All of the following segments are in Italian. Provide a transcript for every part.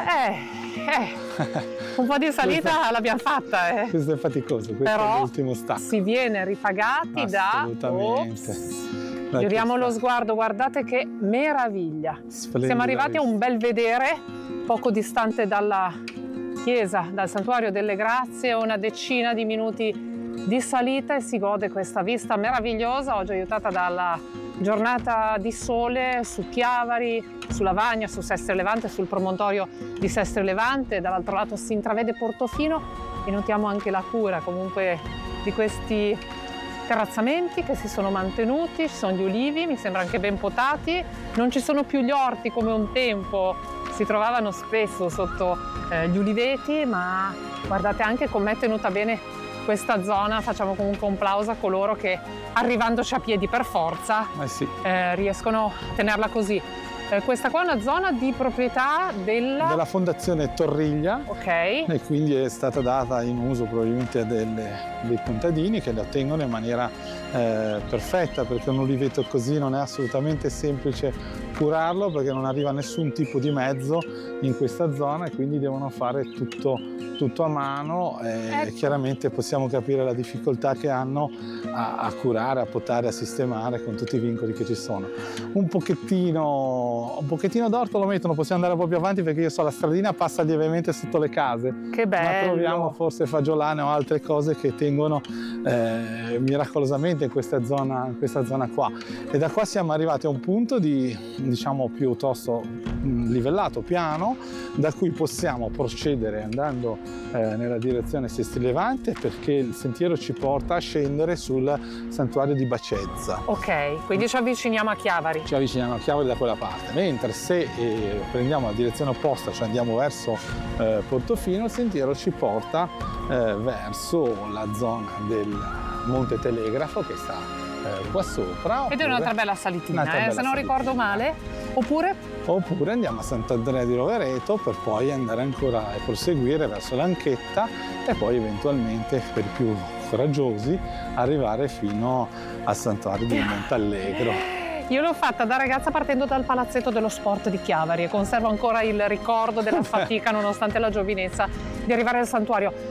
Un po' di salita l'abbiamo fatta. Questo è faticoso, questo però è l'ultimo stacco. Si viene ripagati Assolutamente. Giriamo lo sguardo, guardate che meraviglia. Siamo arrivati a un bel vedere, poco distante dalla chiesa, dal Santuario delle Grazie, una decina di minuti di salita e si gode questa vista meravigliosa, oggi aiutata dalla giornata di sole su Chiavari, su Lavagna, su Sestri Levante, sul promontorio di Sestri Levante. Dall'altro lato si intravede Portofino e notiamo anche la cura comunque di questi terrazzamenti che si sono mantenuti. Ci sono gli ulivi, mi sembra anche ben potati, non ci sono più gli orti come un tempo si trovavano spesso sotto gli uliveti, ma guardate anche com'è tenuta bene questa zona. Facciamo comunque un plauso a coloro che arrivandoci a piedi per forza riescono a tenerla così. Questa qua è una zona di proprietà della Fondazione Torriglia, e quindi è stata data in uso probabilmente dei contadini che la tengono in maniera perfetta, perché un uliveto così non è assolutamente semplice curarlo, perché non arriva nessun tipo di mezzo in questa zona e quindi devono fare tutto a mano. Chiaramente possiamo capire la difficoltà che hanno a curare, a potare, a sistemare con tutti i vincoli che ci sono. Un pochettino d'orto lo mettono, possiamo andare un po' più avanti perché io so la stradina passa lievemente sotto le case. Che bello! Ma troviamo forse fagiolane o altre cose che tengono miracolosamente in questa zona qua. E da qua siamo arrivati a un punto diciamo piuttosto livellato, piano, da cui possiamo procedere andando nella direzione Sestri Levante, perché il sentiero ci porta a scendere sul santuario di Bacezza. Ok, quindi ci avviciniamo a Chiavari. Ci avviciniamo a Chiavari da quella parte, mentre se prendiamo la direzione opposta, cioè andiamo verso Portofino, il sentiero ci porta verso la zona del Monte Telegrafo che sta qua sopra. Ed è un'altra bella salitina, se non ricordo male. Oppure andiamo a Sant'Andrea di Rovereto per poi andare ancora e proseguire verso l'Anchetta e poi eventualmente, per i più coraggiosi, arrivare fino al Santuario di Montallegro. Io l'ho fatta da ragazza partendo dal Palazzetto dello Sport di Chiavari e conservo ancora il ricordo della fatica, nonostante la giovinezza, di arrivare al santuario.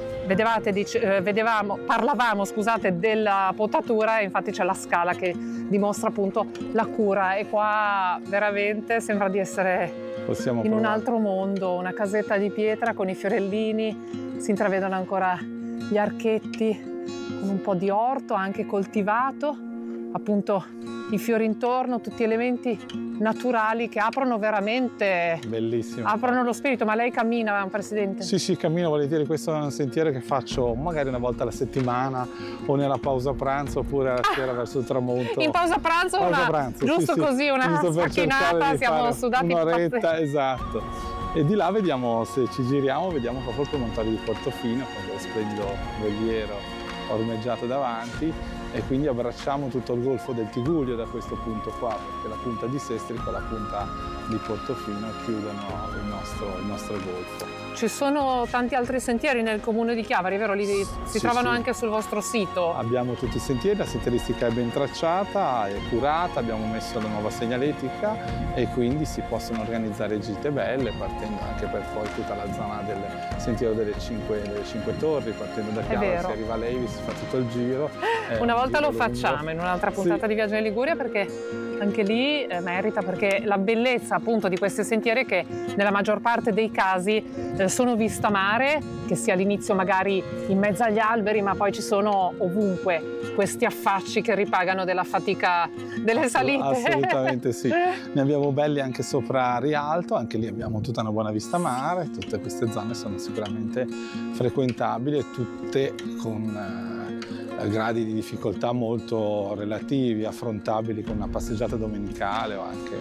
Parlavamo della potatura e infatti c'è la scala che dimostra appunto la cura e qua veramente sembra di essere in un altro mondo, una casetta di pietra con i fiorellini, si intravedono ancora gli archetti con un po' di orto anche coltivato, appunto i fiori intorno, tutti elementi naturali che aprono veramente, bellissimo, aprono lo spirito. Ma lei cammina, Presidente? Sì, cammino, volentieri. Questo è un sentiero che faccio magari una volta alla settimana o nella pausa pranzo oppure alla sera verso il tramonto. In pausa pranzo, giusto così, una sfacchinata, siamo sudati un'oretta, esatto. E di là vediamo, se ci giriamo, vediamo proprio il promontorio di Portofino con lo splendido voliero ormeggiato davanti, e quindi abbracciamo tutto il golfo del Tigullio da questo punto qua, perché la punta di Sestri con la punta di Portofino chiudono il nostro golfo. Ci sono tanti altri sentieri nel comune di Chiavari, vero? Si trovano anche sul vostro sito. Abbiamo tutti i sentieri, la sentieristica è ben tracciata, è curata, abbiamo messo la nuova segnaletica e quindi si possono organizzare gite belle, partendo anche per poi tutta la zona del sentiero delle cinque torri, partendo da Chiavari si arriva a Levi, si fa tutto il giro. Una volta lo facciamo in un'altra puntata di Viaggio in Liguria, perché anche lì merita, perché la bellezza appunto di questi sentieri è che nella maggior parte dei casi sono vista mare, che sia all'inizio magari in mezzo agli alberi, ma poi ci sono ovunque questi affacci che ripagano della fatica delle salite. Assolutamente sì. Ne abbiamo belli anche sopra Rialto, anche lì abbiamo tutta una buona vista mare, tutte queste zone sono sicuramente frequentabili, tutte con gradi di difficoltà molto relativi, affrontabili con una passeggiata domenicale o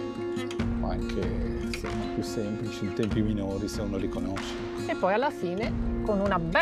anche più semplici, in tempi minori se uno li conosce. E poi alla fine con una bella